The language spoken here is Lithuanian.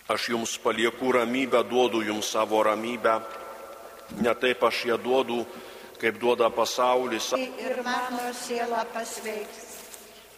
Aš jums palieku ramybę, duodu jums savo ramybę, ne taip aš ją duodu, kaip duoda pasaulis. Ir mano siela pasveiks.